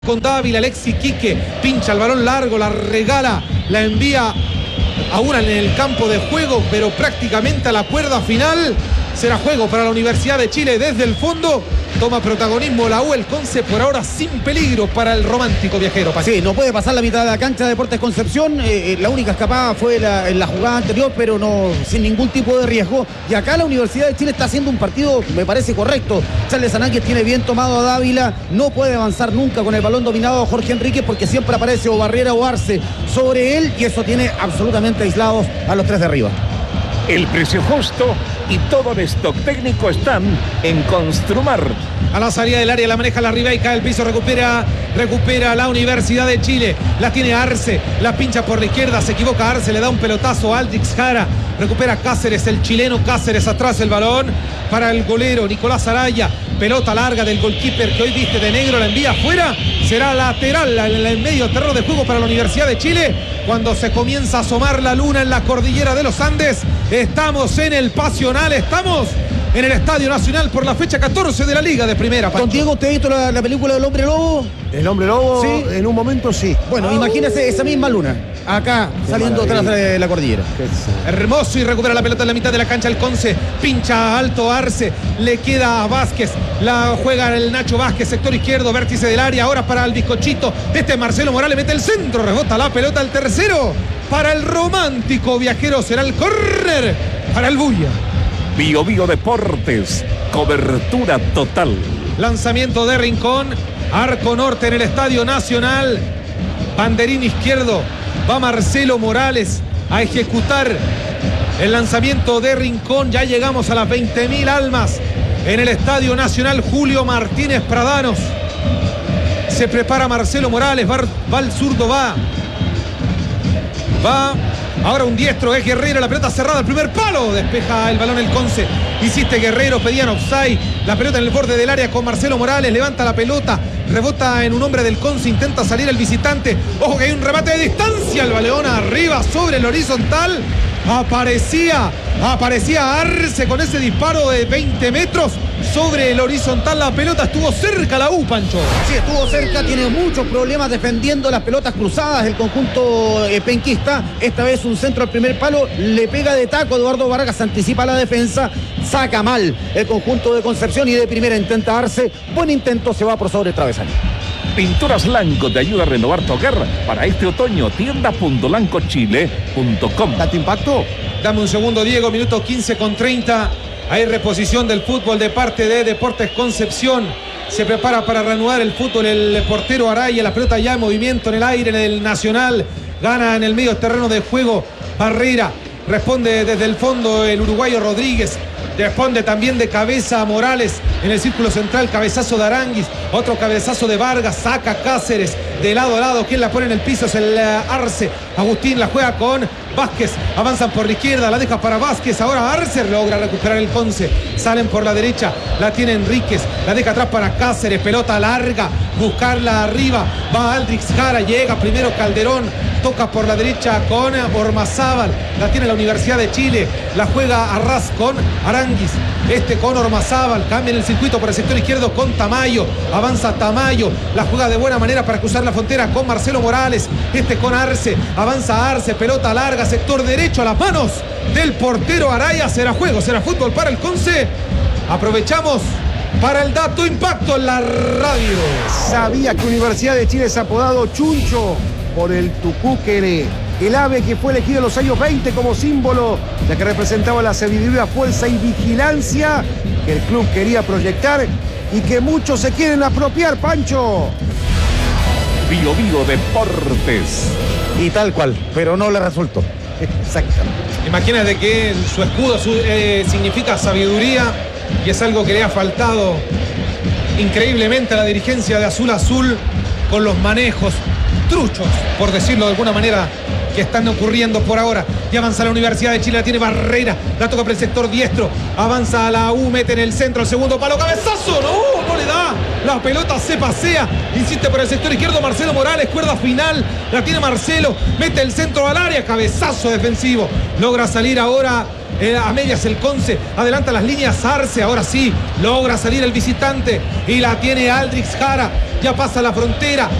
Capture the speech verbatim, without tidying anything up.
Con Dávila, Alexis Quique, pincha el balón largo, la regala, la envía a una en el campo de juego, pero prácticamente a la cuerda final. Será juego para la Universidad de Chile desde el fondo. Toma protagonismo la U, el Conce, por ahora sin peligro para el romántico viajero. Sí, no puede pasar la mitad de la cancha de Deportes Concepción. Eh, la única escapada fue la, en la jugada anterior, pero no sin ningún tipo de riesgo. Y acá la Universidad de Chile está haciendo un partido, me parece correcto. Charles Anáquez tiene bien tomado a Dávila. No puede avanzar nunca con el balón dominado a Jorge Enríquez, porque siempre aparece o Barrera o Arce sobre él, y eso tiene absolutamente aislados a los tres de arriba. El precio justo y todo el stock técnico están en Construmar. A la salida del área la maneja la Ribey, cae el piso, recupera, recupera la Universidad de Chile. La tiene Arce, la pincha por la izquierda, se equivoca Arce, le da un pelotazo a Aldrich Jara. Recupera Cáceres, el chileno Cáceres, atrás el balón para el golero Nicolás Araya. Pelota larga del goalkeeper que hoy viste de negro, la envía afuera. Será lateral en el medio terreno de juego para la Universidad de Chile. Cuando se comienza a asomar la luna en la cordillera de los Andes, estamos en el Pasional, estamos en el Estadio Nacional por la fecha catorce de la Liga de Primera. Pancho. Don Diego, ¿usted ha visto la, la película del Hombre Lobo? El Hombre Lobo, sí, en un momento sí. Bueno, ah, imagínese esa misma luna, acá, qué saliendo atrás de la cordillera. Hermoso, y recupera la pelota en la mitad de la cancha el Conce. Pincha alto Arce, le queda a Vázquez. La juega el Nacho Vázquez, sector izquierdo, vértice del área. Ahora para el bizcochito. Este Marcelo Morales mete el centro, rebota la pelota al tercero. Para el romántico viajero será el córner para el Bulla. Bio Bio Deportes, cobertura total. Lanzamiento de Rincón, arco norte en el Estadio Nacional. Banderín izquierdo, va Marcelo Morales a ejecutar el lanzamiento de Rincón. Ya llegamos a las veinte mil almas en el Estadio Nacional. Julio Martínez Pradanos. Se prepara Marcelo Morales, va, va el zurdo, va. Va. Ahora un diestro es Guerrero, la pelota cerrada, el primer palo, despeja el balón el Conce. Hiciste Guerrero, pedían offside, la pelota en el borde del área con Marcelo Morales, levanta la pelota, rebota en un hombre del Conce, intenta salir el visitante. Ojo que hay un remate de distancia, el balón arriba sobre el horizontal. Aparecía, aparecía Arce con ese disparo de veinte metros sobre el horizontal. La pelota estuvo cerca la U, Pancho. Sí, estuvo cerca, tiene muchos problemas defendiendo las pelotas cruzadas del conjunto eh, penquista. Esta vez un centro al primer palo, le pega de taco Eduardo Vargas, anticipa la defensa, saca mal el conjunto de Concepción y de primera intenta Arce. Buen intento, se va por sobre el travesaño. Pinturas Lanco te ayuda a renovar tu hogar para este otoño. tienda punto lanco chile punto com. ¿Dato impacto? Dame un segundo, Diego, minuto quince con treinta. Hay reposición del fútbol de parte de Deportes Concepción. Se prepara para reanudar el fútbol el portero Araya. La pelota ya en movimiento en el aire en el Nacional. Gana en el medio terreno de juego Barrera. Responde desde el fondo el uruguayo Rodríguez. Responde también de cabeza a Morales en el círculo central, cabezazo de Aranguis, otro cabezazo de Vargas, saca Cáceres de lado a lado. Quien la pone en el piso es el Arce. Agustín la juega con Vázquez, avanzan por la izquierda, la deja para Vázquez. Ahora Arce logra recuperar el Conce, salen por la derecha, la tiene Enríquez, la deja atrás para Cáceres, pelota larga, buscarla arriba, va Aldrich Jara, llega primero Calderón, toca por la derecha con Ormazábal, la tiene la Universidad de Chile, la juega Arras con Aranguis, este con Ormazábal, cambia en el circuito por el sector izquierdo con Tamayo, avanza Tamayo, la juega de buena manera para cruzar la frontera con Marcelo Morales, este con Arce, avanza Arce, pelota larga, sector derecho a las manos del portero Araya. Será juego, será fútbol para el Conce. Aprovechamos para el dato impacto en la radio. Sabía que Universidad de Chile es apodado Chuncho por el tucúquere, el ave que fue elegido en los años veinte como símbolo, ya que representaba la sabiduría, fuerza y vigilancia que el club quería proyectar y que muchos se quieren apropiar, Pancho. Bio Bio Deportes. Y tal cual, pero no le resultó. Exactamente. Imagínate que su escudo su, eh, significa sabiduría y es algo que le ha faltado increíblemente a la dirigencia de Azul Azul con los manejos truchos, por decirlo de alguna manera, que están ocurriendo por ahora. Y avanza la Universidad de Chile, la tiene Barrera, la toca por el sector diestro, avanza a la U, mete en el centro, el segundo palo, cabezazo, no, no le da, la pelota se pasea, insiste por el sector izquierdo Marcelo Morales, cuerda final, la tiene Marcelo, mete el centro al área, cabezazo defensivo, logra salir ahora eh, a medias el Conce, adelanta las líneas Arce, ahora sí, logra salir el visitante y la tiene Aldrich Jara, ya pasa la frontera,